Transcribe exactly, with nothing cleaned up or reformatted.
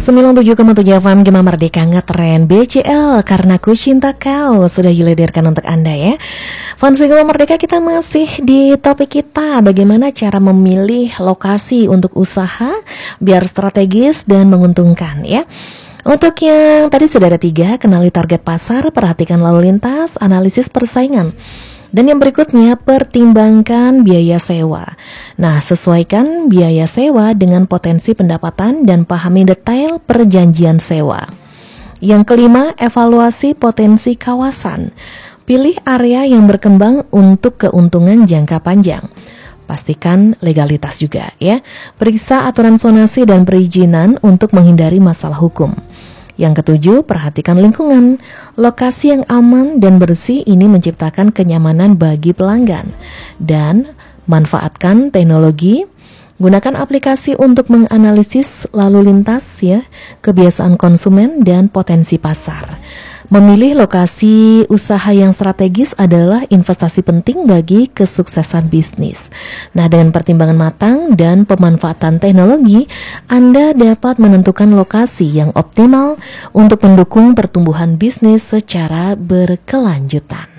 sembilan puluh tujuh koma tujuh F M Gema Merdeka ngetren B C L karena ku cinta kau sudah diledirkan untuk Anda ya. Fans Gema Merdeka, kita masih di topik kita, bagaimana cara memilih lokasi untuk usaha biar strategis dan menguntungkan ya. Untuk yang tadi sudah ada tiga, kenali target pasar, perhatikan lalu lintas, analisis persaingan. Dan yang berikutnya, pertimbangkan biaya sewa. Nah, sesuaikan biaya sewa dengan potensi pendapatan dan pahami detail perjanjian sewa. Yang kelima, evaluasi potensi kawasan. Pilih area yang berkembang untuk keuntungan jangka panjang. Pastikan legalitas juga ya. Periksa aturan zonasi dan perizinan untuk menghindari masalah hukum. Yang ketujuh, perhatikan lingkungan. Lokasi yang aman dan bersih ini menciptakan kenyamanan bagi pelanggan. Dan manfaatkan teknologi. Gunakan aplikasi untuk menganalisis lalu lintas ya, kebiasaan konsumen dan potensi pasar. Memilih lokasi usaha yang strategis adalah investasi penting bagi kesuksesan bisnis. Nah, dengan pertimbangan matang dan pemanfaatan teknologi, Anda dapat menentukan lokasi yang optimal untuk mendukung pertumbuhan bisnis secara berkelanjutan.